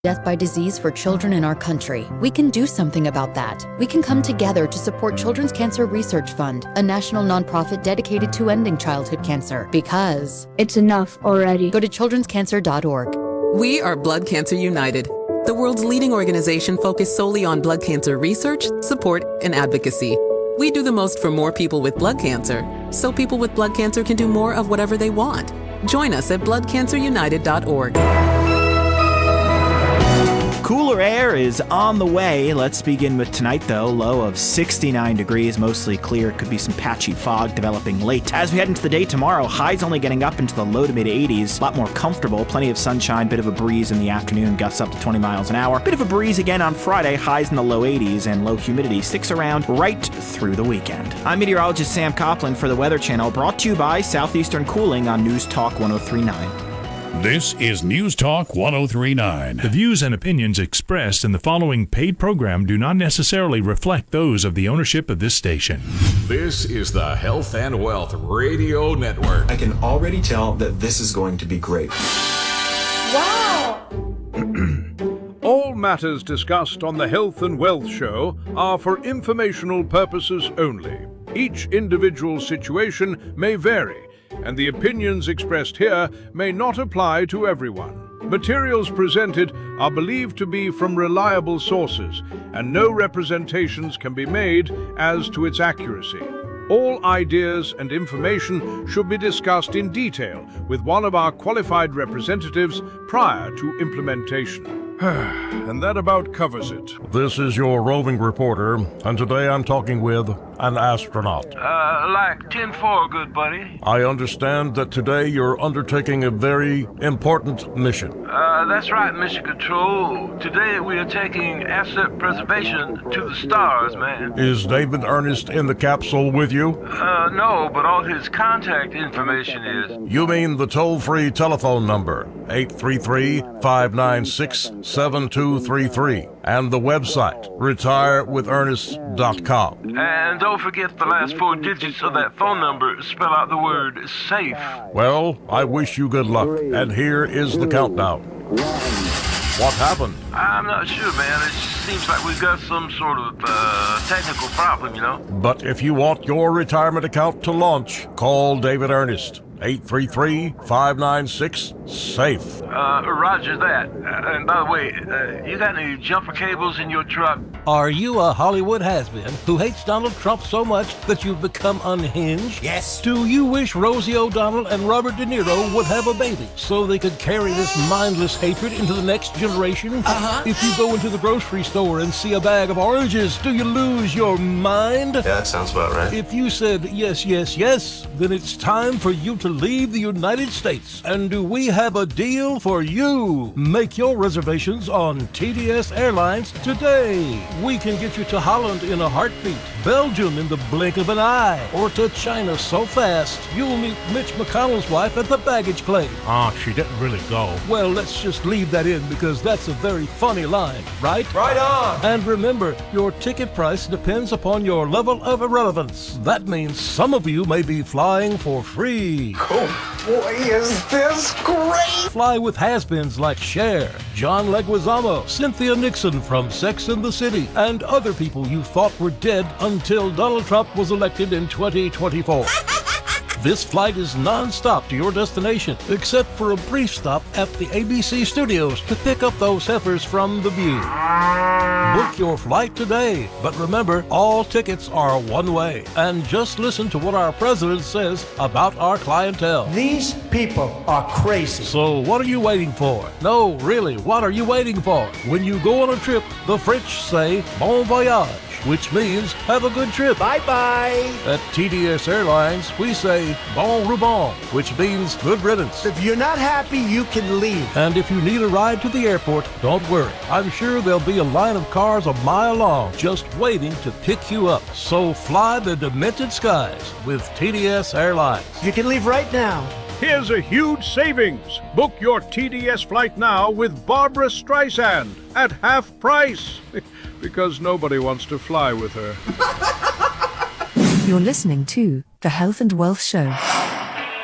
death by disease for children in our country. We can do something about that. We can come together to support Children's Cancer Research Fund, a national nonprofit dedicated to ending childhood cancer, because it's enough already. Go to childrenscancer.org. We are Blood Cancer United, the world's leading organization focused solely on blood cancer research, support, and advocacy. We do the most for more people with blood cancer, so people with blood cancer can do more of whatever they want. Join us at bloodcancerunited.org. Cooler air is on the way. Let's begin with tonight, though. Low of 69 degrees, mostly clear. Could be some patchy fog developing late. As we head into the day tomorrow, highs only getting up into the low to mid 80s. A lot more comfortable. Plenty of sunshine, bit of a breeze in the afternoon, gusts up to 20 miles an hour. Bit of a breeze again on Friday, highs in the low 80s, and low humidity sticks around right through the weekend. I'm meteorologist Sam Copeland for the Weather Channel, brought to you by Southeastern Cooling on News Talk 1039. This is News Talk 1039. The views and opinions expressed in the following paid program do not necessarily reflect those of the ownership of this station. This is the Health and Wealth Radio Network. I can already tell that this is going to be great. Wow! All matters discussed on the Health and Wealth Show are for informational purposes only. Each individual situation may vary, and the opinions expressed here may not apply to everyone. Materials presented are believed to be from reliable sources, and no representations can be made as to its accuracy. All ideas and information should be discussed in detail with one of our qualified representatives prior to implementation. And that about covers it. This is your roving reporter, and today I'm talking with an astronaut. Like 10-4, good buddy. I understand that today you're undertaking a very important mission. That's right, Mission Control. Today we are taking asset preservation to the stars, man. Is David Ernest in the capsule with you? No, but all his contact information is. You mean the toll-free telephone number, 833-596-7233, and the website, retirewithernest.com. And don't forget the last 4 digits of that phone number spell out the word SAFE. Well, I wish you good luck, and here is the countdown. What happened? I'm not sure, man. It seems like we've got some sort of technical problem, you know? But if you want your retirement account to launch, call David Ernest. 833-596-SAFE. Roger that. And by the way, you got any jumper cables in your truck? Are you a Hollywood has-been who hates Donald Trump so much that you've become unhinged? Yes. Do you wish Rosie O'Donnell and Robert De Niro would have a baby so they could carry this mindless hatred into the next generation? Uh-huh. If you go into the grocery store and see a bag of oranges, do you lose your mind? Yeah, that sounds about right. If you said yes, yes, yes, then it's time for you to leave the United States. And do we have a deal for you? Make your reservations on TDS Airlines today. We can get you to Holland in a heartbeat, Belgium in the blink of an eye, or to China so fast you'll meet Mitch McConnell's wife at the baggage claim. She didn't really go. Well, let's just leave that in because that's a very funny line, right? Right on! And remember, your ticket price depends upon your level of irrelevance. That means some of you may be flying for free. Oh boy, is this great! Fly with has-beens like Cher, John Leguizamo, Cynthia Nixon from Sex and the City, and other people you thought were dead until Donald Trump was elected in 2024. This flight is non-stop to your destination, except for a brief stop at the ABC studios to pick up those heifers from The View. Book your flight today, but remember, all tickets are one way. And just listen to what our president says about our clientele. These people are crazy. So what are you waiting for? No, really, what are you waiting for? When you go on a trip, the French say bon voyage, which means have a good trip. Bye-bye. At TDS Airlines, we say bon rouban, which means good riddance. If you're not happy, you can leave. And if you need a ride to the airport, don't worry. I'm sure there'll be a line of cars a mile long just waiting to pick you up. So fly the demented skies with TDS Airlines. You can leave right now. Here's a huge savings. Book your TDS flight now with Barbara Streisand at half price. Because nobody wants to fly with her. You're listening to The Health and Wealth Show.